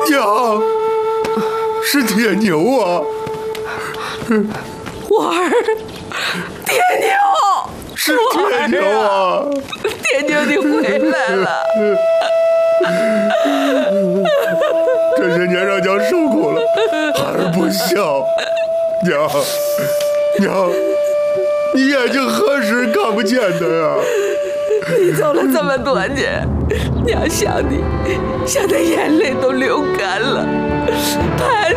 娘，是铁牛啊！ 我儿，铁牛， 是铁牛啊！ 铁牛，你回来了。 这些年让娘受苦了，孩儿不孝。娘，你眼睛何时看不见的呀？ 你走了这么多年，娘想你，想的眼泪都流干了。盼